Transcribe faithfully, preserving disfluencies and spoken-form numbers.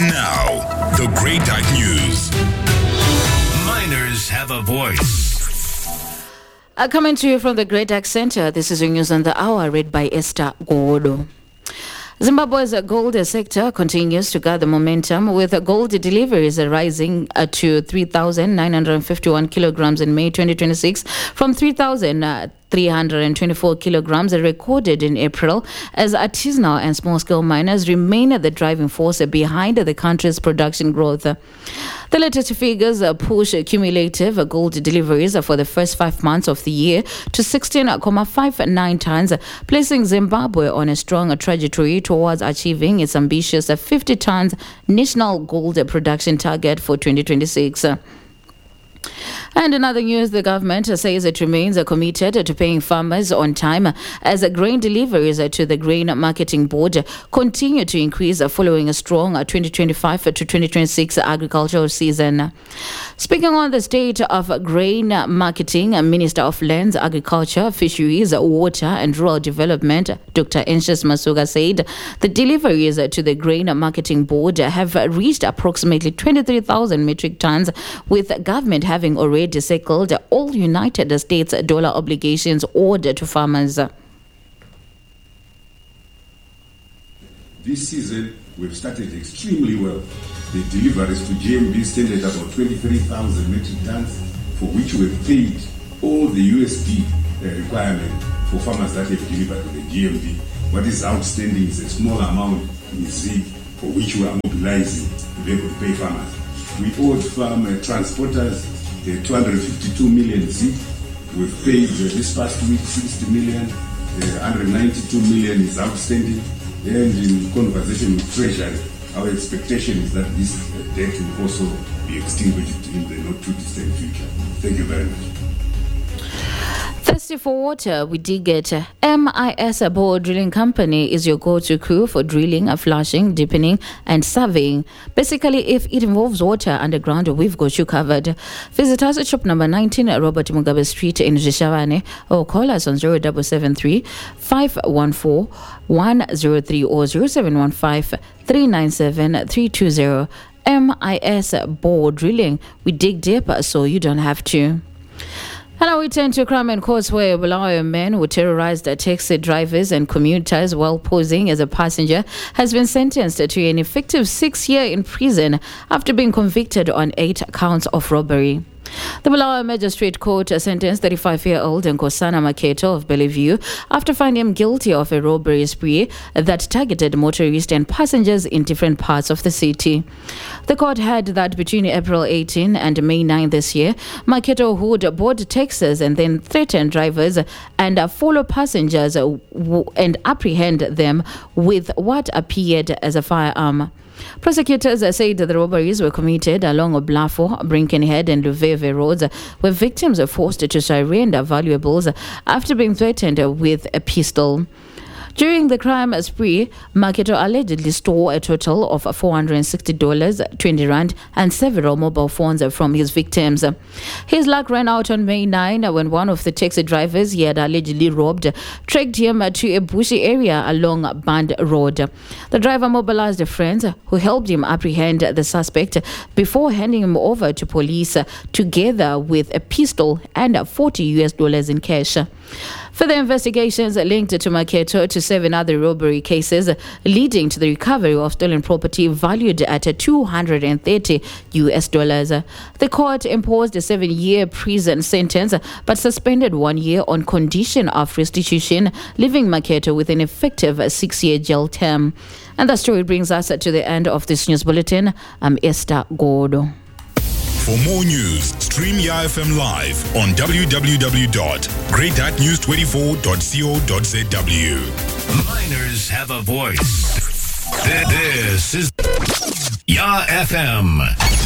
And now, the Great Dark News. Miners have a voice. Uh, coming to you from the Great Dark Center, this is your news on the hour, read by Esther Gordo. Zimbabwe's gold sector continues to gather momentum, with gold deliveries rising to three thousand nine hundred fifty-one kilograms in May twenty twenty-six from three thousand three hundred twenty-four kilograms recorded in April, as artisanal and small-scale miners remain the driving force behind the country's production growth. The latest figures push cumulative gold deliveries for the first five months of the year to sixteen point five nine tons, placing Zimbabwe on a strong trajectory towards achieving its ambitious fifty tons national gold production target for twenty twenty-six. And in other news, the government says it remains committed to paying farmers on time, as grain deliveries to the Grain Marketing Board continue to increase following a strong twenty twenty-five to twenty twenty-six agricultural season. Speaking on the state of grain marketing, Minister of Lands, Agriculture, Fisheries, Water and Rural Development, Doctor Anxious Masuga, said the deliveries to the Grain Marketing Board have reached approximately twenty-three thousand metric tons, with government having already settled all United States dollar obligations owed to farmers. This season, we've started extremely well. The deliveries to G M B stand at about twenty-three thousand metric tons, for which we've paid all the U S D uh, requirement for farmers that have delivered to the G M B. What is outstanding is a small amount in Z, for which we are mobilizing to be able to pay farmers. We owed farm uh, transporters the two hundred fifty-two million Z. We've paid uh, this past week sixty million, uh, one hundred ninety-two million is outstanding, and in conversation with Treasury, our expectation is that this uh, debt will also be extinguished in the not too distant future. Thank you very much. Thirsty for water, we dig it. M I S Bore Drilling Company is your go-to crew for drilling, flushing, deepening and surveying. Basically, if it involves water underground, we've got you covered. Visit us at shop number nineteen at Robert Mugabe Street in Zhishavane, or call us on zero seven seven three, five one four, one zero three or zero seven one five, three nine seven, three two zero. M I S Bore Drilling. We dig deep so you don't have to. And now we turn to crime and courts, where a Bulawayo man who terrorized taxi drivers and commuters while posing as a passenger has been sentenced to an effective six years in prison after being convicted on eight counts of robbery. The Bulawayo Magistrate Court sentenced thirty-five-year-old Nkosana Maketo of Bellevue after finding him guilty of a robbery spree that targeted motorists and passengers in different parts of the city. The court had that between April eighteenth and May ninth this year, Maketo would board taxis and then threaten drivers and follow passengers and apprehend them with what appeared as a firearm. Prosecutors said the robberies were committed along Oblafo, Brinkenhead and Luveve roads, where victims were forced to surrender valuables after being threatened with a pistol. During the crime spree, Maketo allegedly stole a total of four hundred sixty dollars, twenty rand and several mobile phones from his victims. His luck ran out on May ninth when one of the taxi drivers he had allegedly robbed tracked him to a bushy area along Band Road. The driver mobilized friends who helped him apprehend the suspect before handing him over to police together with a pistol and forty U S dollars in cash. Further investigations linked to Maketo to seven other robbery cases, leading to the recovery of stolen property valued at two hundred thirty U S dollars. The court imposed a seven-year prison sentence, but suspended one year on condition of restitution, leaving Maketo with an effective six-year jail term. And that story brings us to the end of this news bulletin. I'm Esther Gordo. For more news, stream Y F M live on w w w dot great dark news twenty-four dot co dot z w. Miners have a voice. This is Y F M.